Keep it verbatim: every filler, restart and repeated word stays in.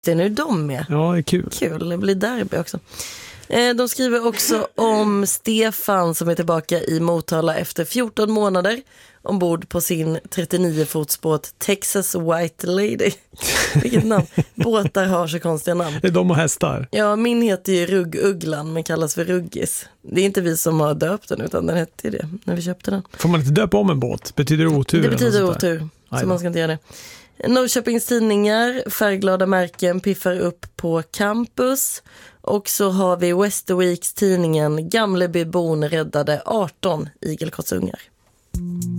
Det är nu de med. Ja, det är kul. Kul, det blir derby också. De skriver också om Stefan som är tillbaka i Motala efter fjorton månader ombord på sin trettionio fotsbåt Texas White Lady. Vilket namn. Båtar har så konstiga namn. Det är de och hästar. Ja, min heter ju Ruggugglan men kallas för Ruggis. Det är inte vi som har döpt den utan den hette det när vi köpte den. Får man inte döpa om en båt? Betyder det otur? Det betyder otur, så man ska inte göra det. Norrköpings tidningar, färgglada märken piffar upp på campus. Och så har vi Westerweeks tidningen Gamlebybon räddade arton igelkottsungar.